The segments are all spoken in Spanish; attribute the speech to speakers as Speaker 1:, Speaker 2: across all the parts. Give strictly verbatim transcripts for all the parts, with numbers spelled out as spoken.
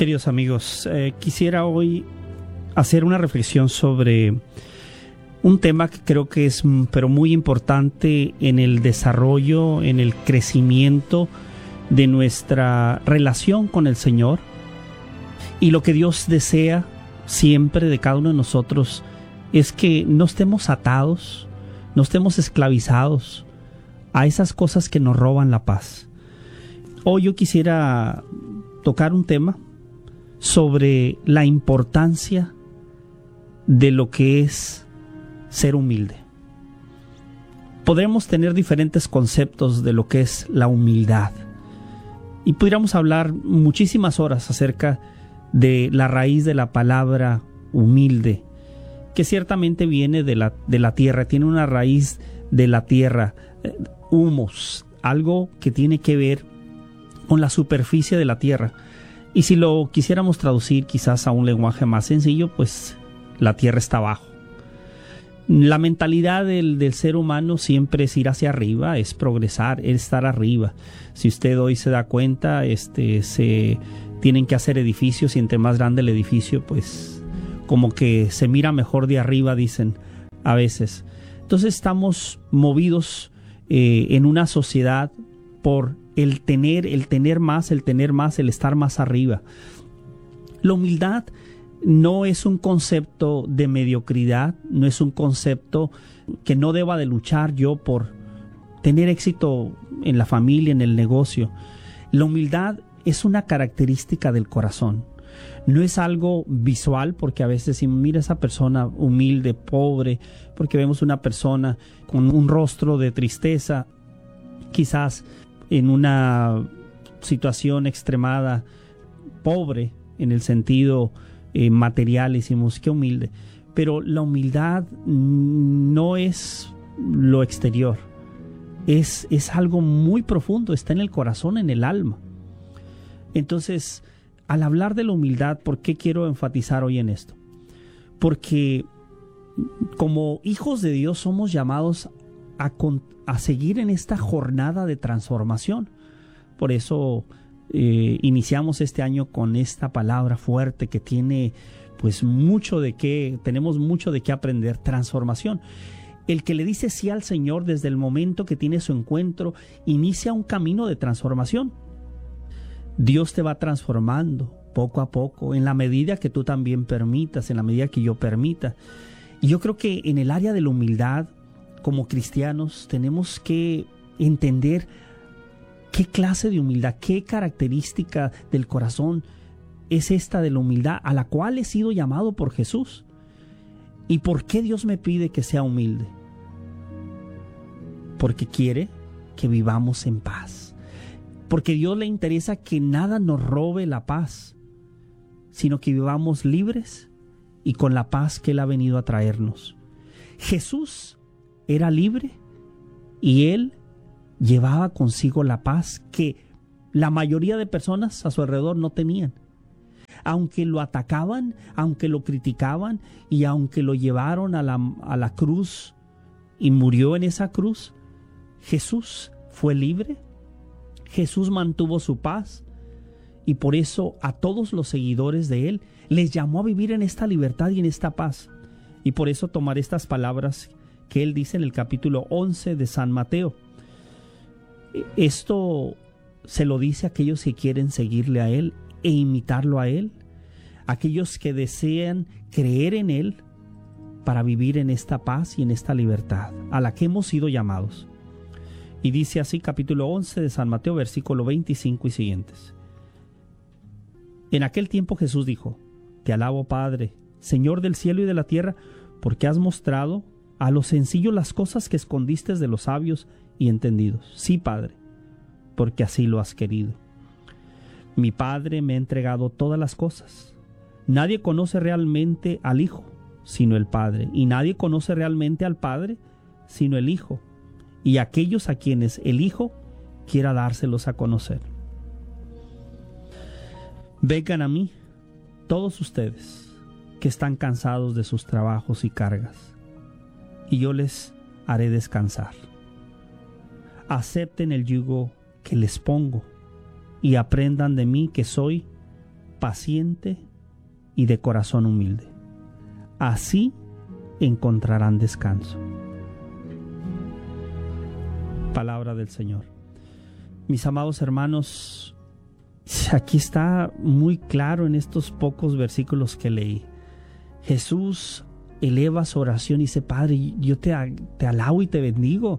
Speaker 1: Queridos amigos, eh, quisiera hoy hacer una reflexión sobre un tema que creo que es pero muy importante en el desarrollo, en el crecimiento de nuestra relación con el Señor, y lo que Dios desea siempre de cada uno de nosotros es que no estemos atados, no estemos esclavizados a esas cosas que nos roban la paz. Hoy yo quisiera tocar un tema sobre la importancia de lo que es ser humilde. Podremos tener diferentes conceptos de lo que es la humildad, y pudiéramos hablar muchísimas horas acerca de la raíz de la palabra humilde, que ciertamente viene de la, de la tierra, tiene una raíz de la tierra, eh, humus, algo que tiene que ver con la superficie de la tierra. Y si lo quisiéramos traducir quizás a un lenguaje más sencillo, pues la tierra está abajo. La mentalidad del, del ser humano siempre es ir hacia arriba, es progresar, es estar arriba. Si usted hoy se da cuenta, este, se tienen que hacer edificios, y entre más grande el edificio, pues como que se mira mejor de arriba, dicen a veces. Entonces estamos movidos eh, en una sociedad por el tener, el tener más, el tener más, el estar más arriba. La humildad no es un concepto de mediocridad, no es un concepto que no deba de luchar yo por tener éxito en la familia, en el negocio. La humildad es una característica del corazón. No es algo visual, porque a veces si mira esa persona humilde, pobre, porque vemos una persona con un rostro de tristeza, quizás en una situación extremada, pobre en el sentido eh, material, decimos qué humilde. Pero la humildad no es lo exterior, es, es algo muy profundo, está en el corazón, en el alma. Entonces, al hablar de la humildad, ¿por qué quiero enfatizar hoy en esto? Porque como hijos de Dios somos llamados a, a seguir en esta jornada de transformación. Por eso eh, iniciamos este año con esta palabra fuerte que tiene pues mucho de qué, tenemos mucho de qué aprender: transformación. El que le dice sí al Señor desde el momento que tiene su encuentro, inicia un camino de transformación. Dios te va transformando poco a poco, en la medida que tú también permitas, en la medida que yo permita. Y yo creo que en el área de la humildad, como cristianos, tenemos que entender qué clase de humildad, qué característica del corazón es esta de la humildad a la cual he sido llamado por Jesús. ¿Y por qué Dios me pide que sea humilde? Porque quiere que vivamos en paz. Porque a Dios le interesa que nada nos robe la paz, sino que vivamos libres y con la paz que Él ha venido a traernos. Jesús era libre y Él llevaba consigo la paz que la mayoría de personas a su alrededor no tenían. Aunque lo atacaban, aunque lo criticaban y aunque lo llevaron a la, a la cruz y murió en esa cruz, Jesús fue libre. Jesús mantuvo su paz, y por eso a todos los seguidores de Él les llamó a vivir en esta libertad y en esta paz. Y por eso tomar estas palabras que Él dice en el capítulo once de San Mateo. Esto se lo dice a aquellos que quieren seguirle a Él e imitarlo a Él, aquellos que desean creer en Él para vivir en esta paz y en esta libertad a la que hemos sido llamados. Y dice así, capítulo once de San Mateo, versículo veinticinco y siguientes. En aquel tiempo Jesús dijo: Te alabo, Padre, Señor del cielo y de la tierra, porque has mostrado a los sencillos las cosas que escondiste de los sabios y entendidos. Sí, Padre, porque así lo has querido. Mi Padre me ha entregado todas las cosas. Nadie conoce realmente al Hijo, sino el Padre, y nadie conoce realmente al Padre, sino el Hijo, y aquellos a quienes el Hijo quiera dárselos a conocer. Vengan a mí, todos ustedes que están cansados de sus trabajos y cargas, y yo les haré descansar. Acepten el yugo que les pongo, y aprendan de mí, que soy paciente y de corazón humilde. Así encontrarán descanso. Palabra del Señor. Mis amados hermanos, aquí está muy claro en estos pocos versículos que leí. Jesús eleva su oración y dice: Padre, yo te, te alabo y te bendigo.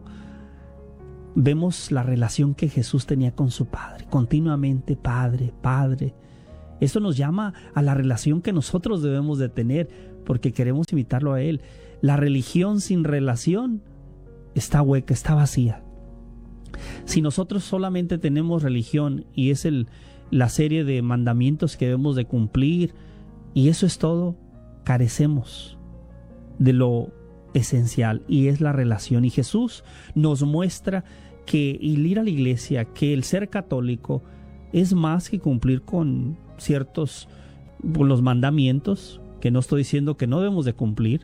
Speaker 1: Vemos la relación que Jesús tenía con su Padre, continuamente Padre, Padre. Esto nos llama a la relación que nosotros debemos de tener, porque queremos imitarlo a Él. La religión sin relación está hueca, está vacía. Si nosotros solamente tenemos religión y es el, la serie de mandamientos que debemos de cumplir, y eso es todo, carecemos de lo esencial, y es la relación. Y Jesús nos muestra que el ir a la iglesia, que el ser católico es más que cumplir con ciertos con los mandamientos, que no estoy diciendo que no debemos de cumplir,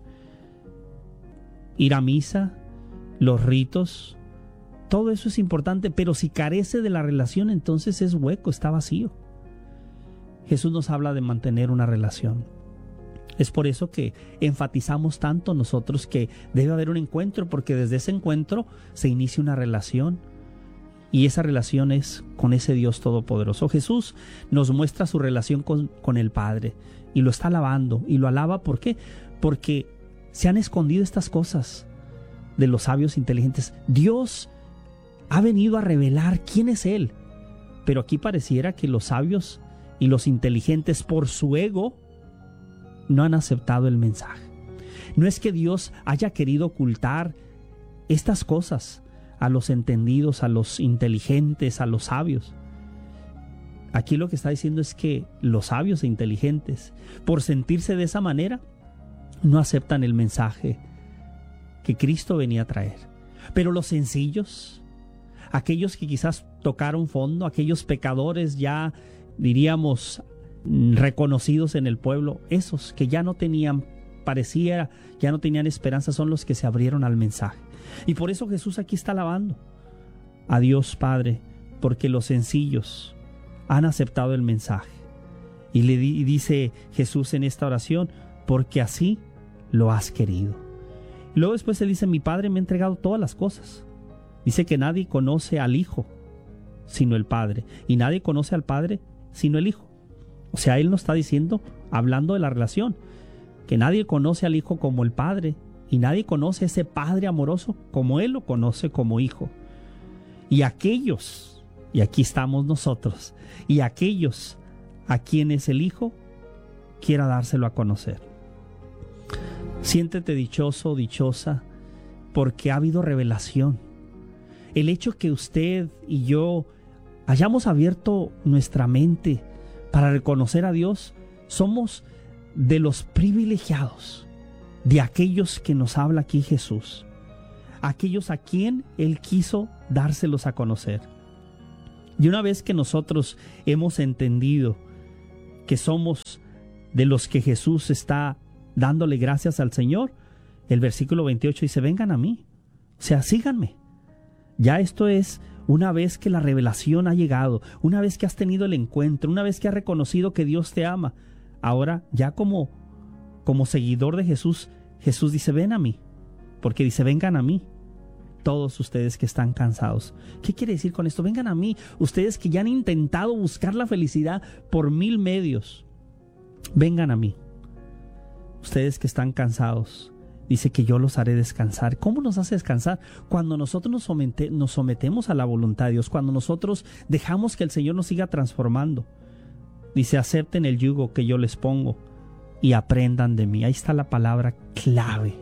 Speaker 1: ir a misa, los ritos, todo eso es importante, pero si carece de la relación, entonces es hueco, está vacío. Jesús nos habla de mantener una relación. Es por eso que enfatizamos tanto nosotros que debe haber un encuentro, porque desde ese encuentro se inicia una relación, y esa relación es con ese Dios todopoderoso. Jesús nos muestra su relación con, con el Padre, y lo está alabando, y lo alaba ¿por qué? Porque se han escondido estas cosas de los sabios inteligentes. Dios ha venido a revelar quién es Él, pero aquí pareciera que los sabios y los inteligentes, por su ego, no han aceptado el mensaje. No es que Dios haya querido ocultar estas cosas a los entendidos, a los inteligentes, a los sabios. Aquí lo que está diciendo es que los sabios e inteligentes, por sentirse de esa manera, no aceptan el mensaje que Cristo venía a traer. Pero los sencillos, aquellos que quizás tocaron fondo, aquellos pecadores ya, diríamos, reconocidos en el pueblo, esos que ya no tenían, pareciera, ya no tenían esperanza, son los que se abrieron al mensaje. Y por eso Jesús aquí está alabando a Dios Padre, porque los sencillos han aceptado el mensaje. Y le di, dice Jesús en esta oración: porque así lo has querido. Y luego después él dice: mi Padre me ha entregado todas las cosas. Dice que nadie conoce al Hijo sino el Padre, y nadie conoce al Padre sino el Hijo. O sea, él nos está diciendo, hablando de la relación, que nadie conoce al Hijo como el Padre, y nadie conoce a ese Padre amoroso como Él lo conoce como Hijo. Y aquellos, y aquí estamos nosotros, y aquellos a quienes el Hijo quiera dárselo a conocer. Siéntete dichoso, dichosa, porque ha habido revelación. El hecho que usted y yo hayamos abierto nuestra mente para reconocer a Dios, somos de los privilegiados, de aquellos que nos habla aquí Jesús, aquellos a quien Él quiso dárselos a conocer. Y una vez que nosotros hemos entendido que somos de los que Jesús está dándole gracias al Señor, el versículo veintiocho dice: vengan a mí, o sea, síganme. Ya esto es una vez que la revelación ha llegado, una vez que has tenido el encuentro, una vez que has reconocido que Dios te ama. Ahora ya como, como seguidor de Jesús, Jesús dice: ven a mí, porque dice: vengan a mí todos ustedes que están cansados. ¿Qué quiere decir con esto? Vengan a mí, ustedes que ya han intentado buscar la felicidad por mil medios. Vengan a mí, ustedes que están cansados. Dice que yo los haré descansar. ¿Cómo nos hace descansar? Cuando nosotros nos, somete, nos sometemos a la voluntad de Dios, cuando nosotros dejamos que el Señor nos siga transformando. Dice: acepten el yugo que yo les pongo y aprendan de mí. Ahí está la palabra clave.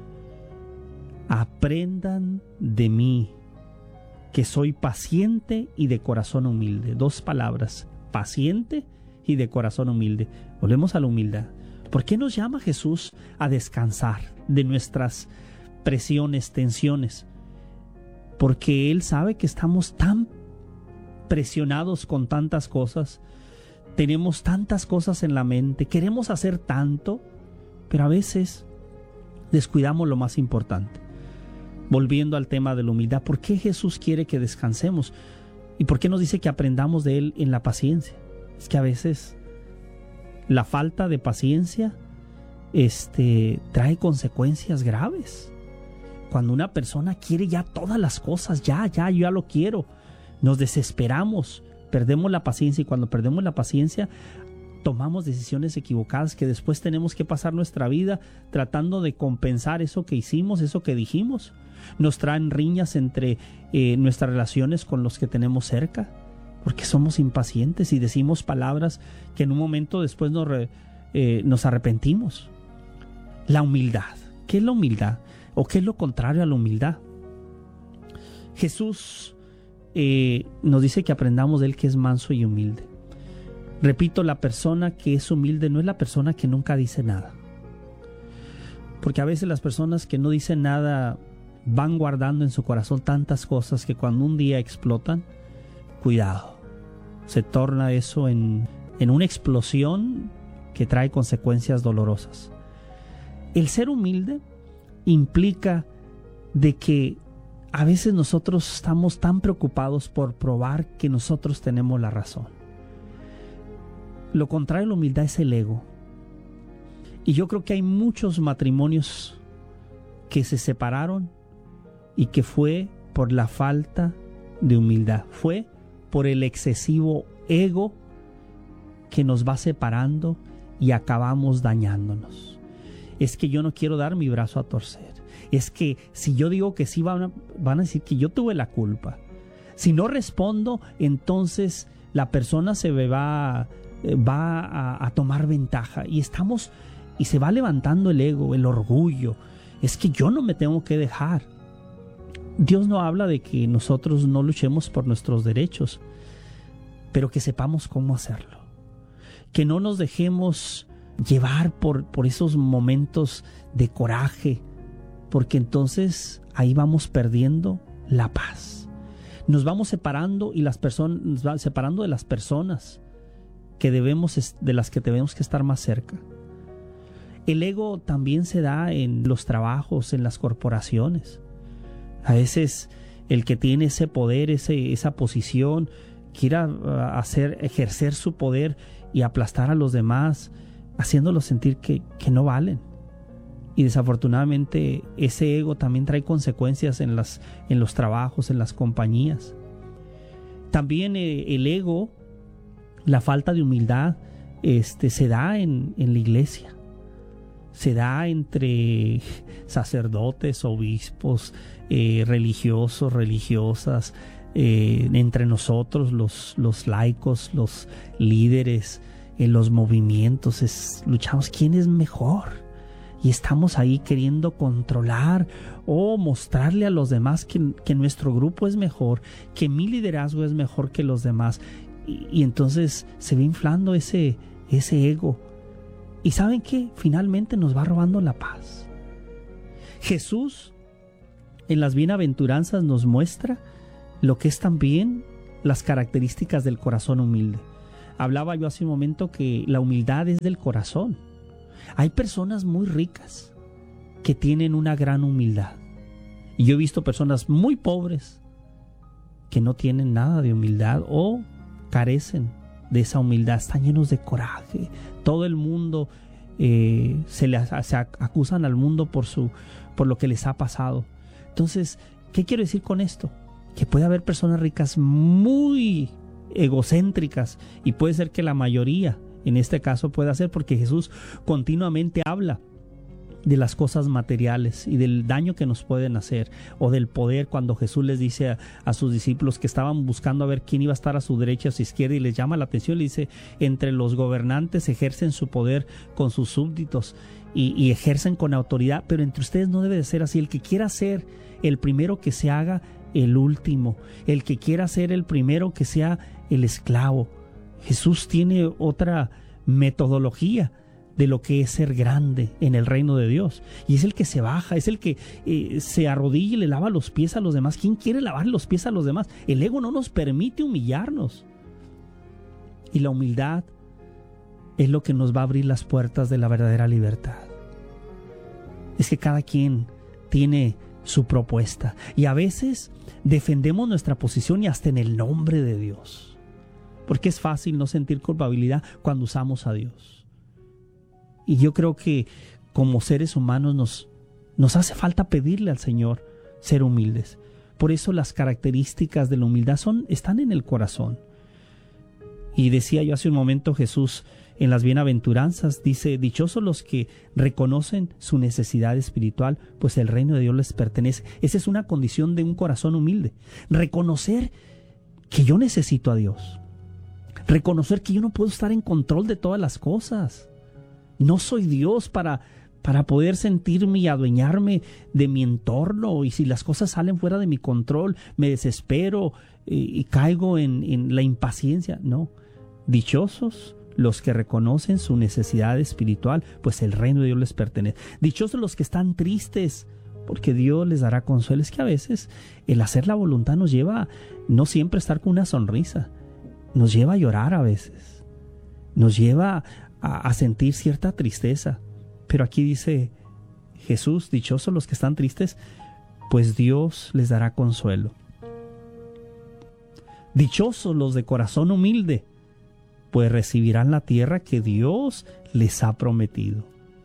Speaker 1: Aprendan de mí, que soy paciente y de corazón humilde. Dos palabras: paciente y de corazón humilde. Volvemos a la humildad. ¿Por qué nos llama Jesús a descansar de nuestras presiones, tensiones? Porque Él sabe que estamos tan presionados con tantas cosas, tenemos tantas cosas en la mente, queremos hacer tanto, pero a veces descuidamos lo más importante. Volviendo al tema de la humildad, ¿por qué Jesús quiere que descansemos? ¿Y por qué nos dice que aprendamos de Él en la paciencia? Es que a veces la falta de paciencia este, trae consecuencias graves. Cuando una persona quiere ya todas las cosas, ya, ya, yo ya lo quiero, nos desesperamos, perdemos la paciencia, y cuando perdemos la paciencia tomamos decisiones equivocadas que después tenemos que pasar nuestra vida tratando de compensar eso que hicimos, eso que dijimos. Nos traen riñas entre eh, nuestras relaciones con los que tenemos cerca, porque somos impacientes y decimos palabras que en un momento después nos, re, eh, nos arrepentimos. La humildad. ¿Qué es la humildad? ¿O qué es lo contrario a la humildad? Jesús eh, nos dice que aprendamos de Él, que es manso y humilde. Repito, la persona que es humilde no es la persona que nunca dice nada. Porque a veces las personas que no dicen nada van guardando en su corazón tantas cosas que cuando un día explotan, cuidado, se torna eso en, en una explosión que trae consecuencias dolorosas. El ser humilde implica de que a veces nosotros estamos tan preocupados por probar que nosotros tenemos la razón. Lo contrario a la humildad es el ego. Y yo creo que hay muchos matrimonios que se separaron y que fue por la falta de humildad. Fue por el excesivo ego que nos va separando y acabamos dañándonos. Es que yo no quiero dar mi brazo a torcer. Es que si yo digo que sí, van a, van a decir que yo tuve la culpa. Si no respondo, entonces la persona se me va... va a, a tomar ventaja y estamos y se va levantando el ego, el orgullo. Es que yo no me tengo que dejar. Dios no habla de que nosotros no luchemos por nuestros derechos, pero que sepamos cómo hacerlo, que no nos dejemos llevar por, por esos momentos de coraje, porque entonces ahí vamos perdiendo la paz, nos vamos separando y las personas nos va separando de las personas que debemos, de las que debemos que estar más cerca. El ego también se da en los trabajos, en las corporaciones. A veces el que tiene ese poder, ese, esa posición, quiera hacer, ejercer su poder y aplastar a los demás, haciéndolos sentir que, que no valen. Y desafortunadamente ese ego también trae consecuencias en, las, en los trabajos, en las compañías. También eh, el ego, la falta de humildad este, se da en, en la iglesia, se da entre sacerdotes, obispos, eh, religiosos, religiosas, eh, entre nosotros los, los laicos, los líderes, en los movimientos, es, luchamos quién es mejor y estamos ahí queriendo controlar o mostrarle a los demás que, que nuestro grupo es mejor, que mi liderazgo es mejor que los demás. Y entonces se va inflando ese, ese ego. ¿Y saben qué? Finalmente nos va robando la paz. Jesús en las bienaventuranzas nos muestra lo que es también las características del corazón humilde. Hablaba yo hace un momento que la humildad es del corazón. Hay personas muy ricas que tienen una gran humildad. Y yo he visto personas muy pobres que no tienen nada de humildad o carecen de esa humildad, están llenos de coraje. Todo el mundo eh, se le se acusan al mundo por su por lo que les ha pasado. Entonces, ¿qué quiero decir con esto? Que puede haber personas ricas muy egocéntricas y puede ser que la mayoría en este caso pueda ser, porque Jesús continuamente habla de las cosas materiales y del daño que nos pueden hacer, o del poder, cuando Jesús les dice a, a sus discípulos que estaban buscando a ver quién iba a estar a su derecha o a su izquierda, y les llama la atención, le dice: entre los gobernantes ejercen su poder con sus súbditos y, y ejercen con autoridad, pero entre ustedes no debe de ser así. El que quiera ser el primero, que se haga el último. El que quiera ser el primero, que sea el esclavo. Jesús tiene otra metodología de lo que es ser grande en el reino de Dios, y es el que se baja, es el que eh, se arrodilla y le lava los pies a los demás. ¿Quién quiere lavar los pies a los demás? El ego no nos permite humillarnos, y la humildad es lo que nos va a abrir las puertas de la verdadera libertad. Es que cada quien tiene su propuesta, y a veces defendemos nuestra posición y hasta en el nombre de Dios, porque es fácil no sentir culpabilidad cuando usamos a Dios. Y yo creo que como seres humanos nos, nos hace falta pedirle al Señor ser humildes. Por eso las características de la humildad son, están en el corazón. Y decía yo hace un momento, Jesús en las bienaventuranzas dice: dichosos los que reconocen su necesidad espiritual, pues el reino de Dios les pertenece. Esa es una condición de un corazón humilde. Reconocer que yo necesito a Dios. Reconocer que yo no puedo estar en control de todas las cosas. No soy Dios para, para poder sentirme y adueñarme de mi entorno. Y si las cosas salen fuera de mi control, me desespero y, y caigo en, en la impaciencia. No. Dichosos los que reconocen su necesidad espiritual, pues el reino de Dios les pertenece. Dichosos los que están tristes, porque Dios les dará consuelo. Es que a veces el hacer la voluntad nos lleva no siempre a estar con una sonrisa, nos lleva a llorar a veces, nos lleva a, a sentir cierta tristeza. Pero aquí dice Jesús: dichosos los que están tristes, pues Dios les dará consuelo. Dichosos los de corazón humilde, pues recibirán la tierra que Dios les ha prometido.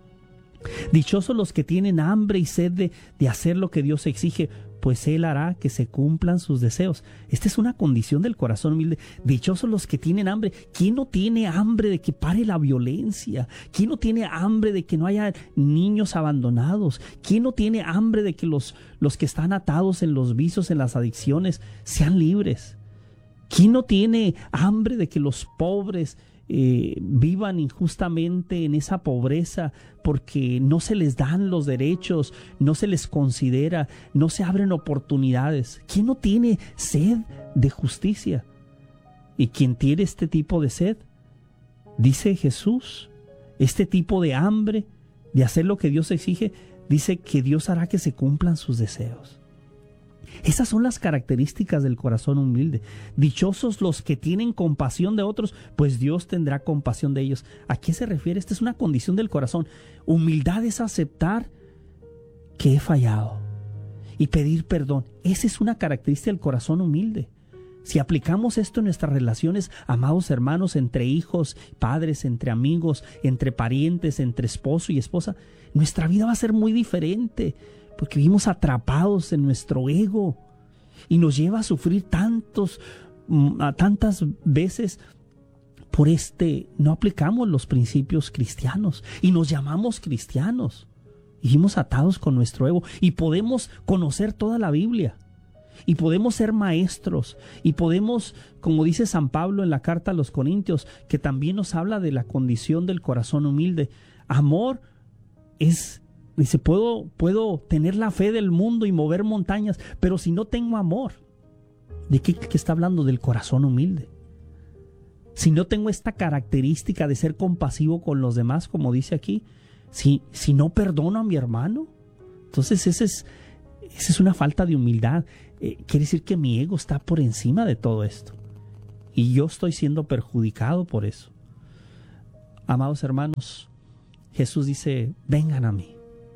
Speaker 1: Dichosos los que tienen hambre y sed de, de hacer lo que Dios exige, pues Él hará que se cumplan sus deseos. Esta es una condición del corazón humilde. Dichosos los que tienen hambre. ¿Quién no tiene hambre de que pare la violencia? ¿Quién no tiene hambre de que no haya niños abandonados? ¿Quién no tiene hambre de que los, los que están atados en los vicios, en las adicciones, sean libres? ¿Quién no tiene hambre de que los pobres eh, vivan injustamente en esa pobreza porque no se les dan los derechos, no se les considera, no se abren oportunidades? ¿Quién no tiene sed de justicia? Y quien tiene este tipo de sed, dice Jesús, este tipo de hambre de hacer lo que Dios exige, dice que Dios hará que se cumplan sus deseos. Esas son las características del corazón humilde. Dichosos los que tienen compasión de otros, pues Dios tendrá compasión de ellos. ¿A qué se refiere? Esta es una condición del corazón. Humildad es aceptar que he fallado y pedir perdón. Esa es una característica del corazón humilde. Si aplicamos esto en nuestras relaciones, amados hermanos, entre hijos, padres, entre amigos, entre parientes, entre esposo y esposa, nuestra vida va a ser muy diferente, porque vivimos atrapados en nuestro ego y nos lleva a sufrir tantos, a tantas veces por este, no aplicamos los principios cristianos y nos llamamos cristianos. Y vivimos atados con nuestro ego y podemos conocer toda la Biblia y podemos ser maestros y podemos, como dice San Pablo en la carta a los Corintios, que también nos habla de la condición del corazón humilde. Amor es... Dice, puedo, puedo tener la fe del mundo y mover montañas, pero si no tengo amor, ¿de qué, qué está hablando? Del corazón humilde. Si no tengo esta característica de ser compasivo con los demás, como dice aquí, si, si no perdono a mi hermano, entonces ese es, esa es una falta de humildad. Eh, quiere decir que mi ego está por encima de todo esto y yo estoy siendo perjudicado por eso. Amados hermanos, Jesús dice, vengan a mí.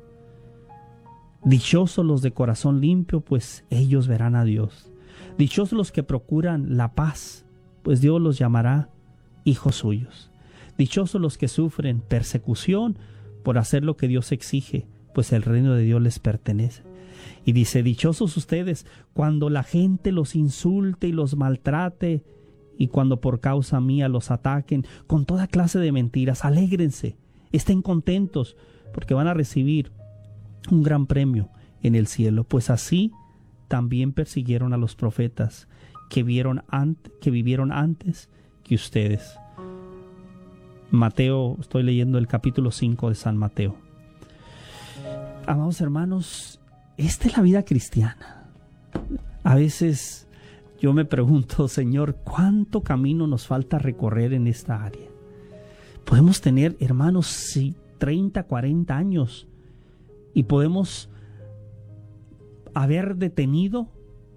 Speaker 1: Dichosos los de corazón limpio, pues ellos verán a Dios. Dichosos los que procuran la paz, pues Dios los llamará hijos suyos. Dichosos los que sufren persecución por hacer lo que Dios exige, pues el reino de Dios les pertenece. Y dice, dichosos ustedes cuando la gente los insulte y los maltrate, y cuando por causa mía los ataquen con toda clase de mentiras. Alégrense, estén contentos, porque van a recibir un gran premio en el cielo, pues así también persiguieron a los profetas que, vieron ante, que vivieron antes que ustedes. Mateo, estoy leyendo el capítulo cinco de San Mateo. Amados hermanos, esta es la vida cristiana. A veces yo me pregunto, Señor, ¿cuánto camino nos falta recorrer en esta área? Podemos tener, hermanos, sí, treinta, cuarenta años y podemos haber detenido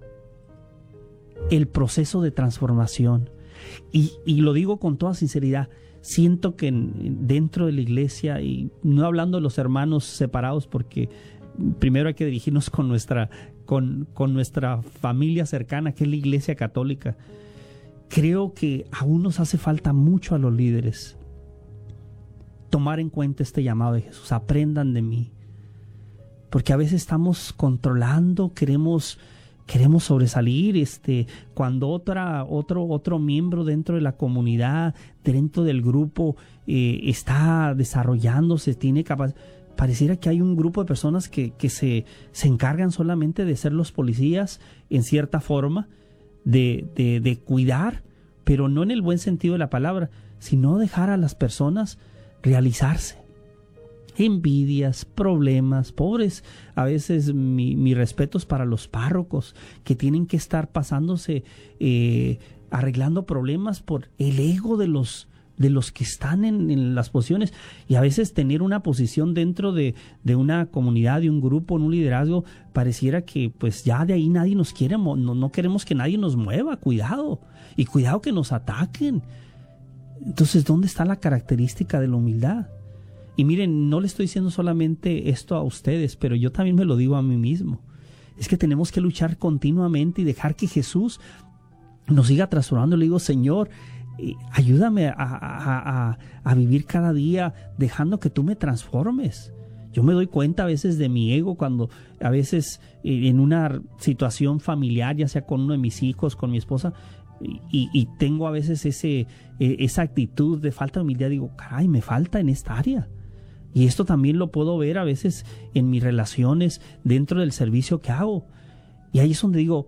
Speaker 1: el proceso de transformación. Y, y lo digo con toda sinceridad, siento que en, dentro de la iglesia, y no hablando de los hermanos separados, porque primero hay que dirigirnos con nuestra, con, con nuestra familia cercana, que es la Iglesia Católica. Creo que aún nos hace falta mucho a los líderes tomar en cuenta este llamado de Jesús. Aprendan de mí. Porque a veces estamos controlando, queremos, queremos sobresalir. Este, cuando otra, otro, otro miembro dentro de la comunidad, dentro del grupo, eh, está desarrollándose, tiene capacidad. Pareciera que hay un grupo de personas que, que se, se encargan solamente de ser los policías en cierta forma, de, de, de cuidar, pero no en el buen sentido de la palabra, sino dejar a las personas realizarse. Envidias, problemas, pobres. A veces mi, mi respeto es para los párrocos que tienen que estar pasándose, eh, arreglando problemas por el ego de los, de los que están en, en las posiciones. Y a veces tener una posición dentro de, de una comunidad, de un grupo, en un liderazgo, pareciera que pues ya de ahí nadie nos quiere, no, no queremos que nadie nos mueva. Cuidado, y cuidado que nos ataquen. Entonces, ¿dónde está la característica de la humildad? Y miren, no le estoy diciendo solamente esto a ustedes, pero yo también me lo digo a mí mismo. Es que tenemos que luchar continuamente y dejar que Jesús nos siga transformando. Le digo, Señor, eh, ayúdame a, a, a, a vivir cada día dejando que tú me transformes. Yo me doy cuenta a veces de mi ego cuando a veces eh, en una situación familiar, ya sea con uno de mis hijos, con mi esposa, Y, y tengo a veces ese, eh, esa actitud de falta de humildad. Digo, caray, me falta en esta área. Y esto también lo puedo ver a veces en mis relaciones dentro del servicio que hago. Y ahí es donde digo,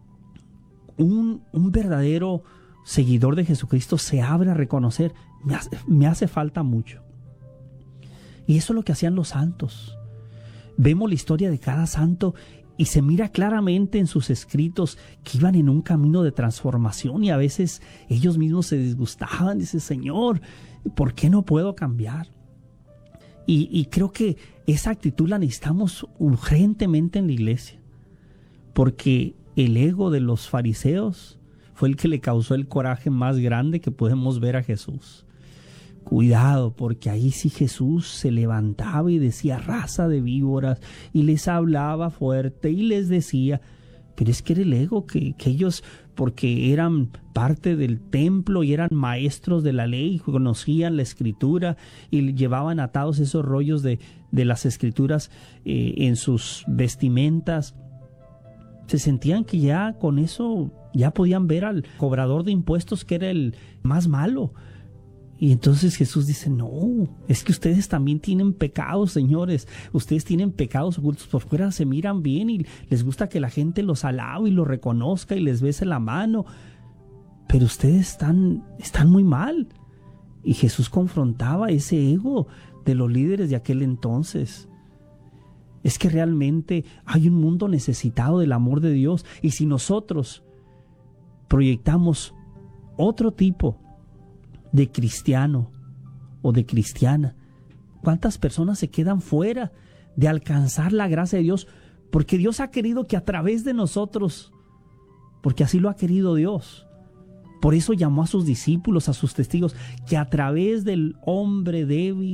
Speaker 1: un, un verdadero seguidor de Jesucristo se abre a reconocer, me hace, me hace falta mucho. Y eso es lo que hacían los santos. Vemos la historia de cada santo y se mira claramente en sus escritos que iban en un camino de transformación, y a veces ellos mismos se disgustaban. Dice, Señor, ¿por qué no puedo cambiar? Y, y creo que esa actitud la necesitamos urgentemente en la iglesia, porque el ego de los fariseos fue el que le causó el coraje más grande que podemos ver a Jesús. Cuidado, porque ahí sí Jesús se levantaba y decía, raza de víboras, y les hablaba fuerte y les decía, pero es que era el ego, que, que ellos, porque eran parte del templo y eran maestros de la ley, conocían la escritura y llevaban atados esos rollos de, de las escrituras eh, en sus vestimentas, se sentían que ya con eso ya podían ver al cobrador de impuestos, que era el más malo. Y entonces Jesús dice, no, es que ustedes también tienen pecados, señores. Ustedes tienen pecados ocultos. Por fuera se miran bien y les gusta que la gente los alabe y los reconozca y les bese la mano. Pero ustedes están, están muy mal. Y Jesús confrontaba ese ego de los líderes de aquel entonces. Es que realmente hay un mundo necesitado del amor de Dios. Y si nosotros proyectamos otro tipo de cristiano o de cristiana, ¿cuántas personas se quedan fuera de alcanzar la gracia de Dios? Porque Dios ha querido que a través de nosotros, porque así lo ha querido Dios. Por eso llamó a sus discípulos, a sus testigos, que a través del hombre débil,